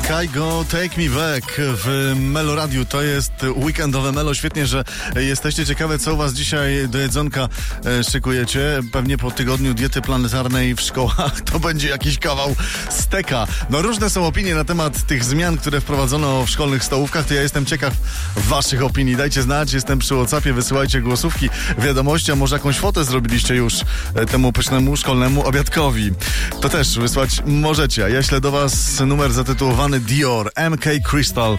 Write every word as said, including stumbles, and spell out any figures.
Kygo, Take Me Back w Melo Radiu. To jest weekendowe Melo. Świetnie, że jesteście. Ciekawe, co u was dzisiaj do jedzonka szykujecie. Pewnie po tygodniu diety planetarnej w szkołach to będzie jakiś kawał steka. No różne są opinie na temat tych zmian, które wprowadzono w szkolnych stołówkach. To ja jestem ciekaw waszych opinii. Dajcie znać, jestem przy WhatsAppie, wysyłajcie głosówki, wiadomości, a może jakąś fotę zrobiliście już temu pysznemu szkolnemu obiadkowi. To też wysłać możecie. Ja ślę do was numer zatytułowany Dior M K Crystal